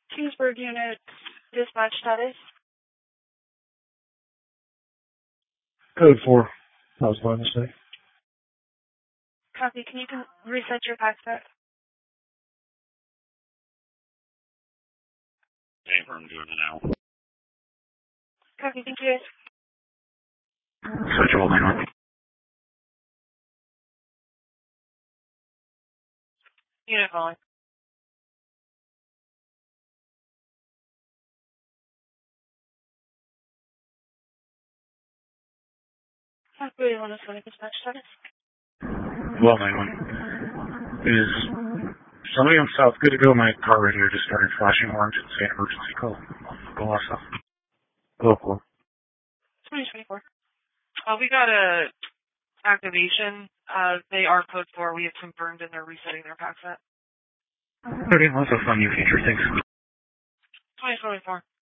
Kingsburg unit, dispatch status. Code 4. That was my mistake. Copy. Can you reset your pack set? Paper, I'm doing it now. Copy. Thank you. Switch holding on. Unit calling. Copy. You want to select dispatch status? Well, 911. Is somebody on South good to go? My car radio just started flashing orange and saying emergency call. Go off stuff. Code 4. 2024. We got a activation. They are code 4. We have confirmed and they're resetting their pack set. Okay, lots of fun new feature. Thanks. 2024.